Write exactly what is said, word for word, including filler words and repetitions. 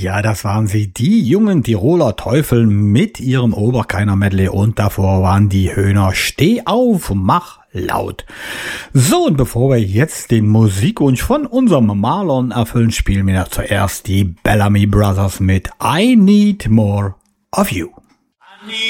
Ja, das waren sie, die jungen Tiroler Teufel mit ihrem Oberkeiner Medley und davor waren die Höhner Steh auf, mach laut. So, und bevor wir jetzt den Musikwunsch von unserem Marlon erfüllen, spielen wir noch zuerst die Bellamy Brothers mit I Need More of You.